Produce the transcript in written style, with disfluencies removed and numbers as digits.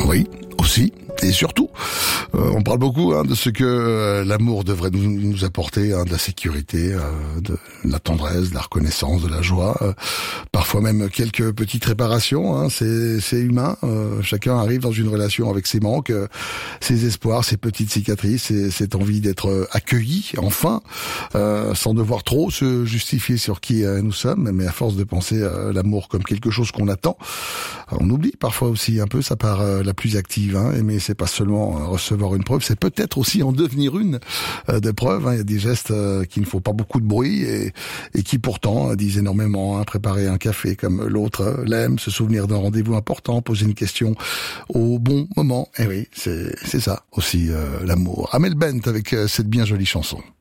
Oui, aussi, et surtout. On parle beaucoup de ce que l'amour devrait nous apporter, de la sécurité, de la tendresse, de la reconnaissance, de la joie, parfois même quelques petites réparations. C'est humain. Chacun arrive dans une relation avec ses manques, ses espoirs, ses petites cicatrices, et cette envie d'être accueilli, enfin, sans devoir trop se justifier sur qui nous sommes. Mais à force de penser l'amour comme quelque chose qu'on attend, on oublie parfois aussi un peu sa part la plus active. Mais c'est pas seulement recevoir une preuve, c'est peut-être aussi en devenir une de preuve. Il y a des gestes qui ne font pas beaucoup de bruit et qui pourtant disent énormément. Préparer un café comme l'autre l'aime, se souvenir d'un rendez-vous important, poser une question au bon moment. Et oui, c'est ça aussi l'amour. Amel Bent avec cette bien jolie chanson.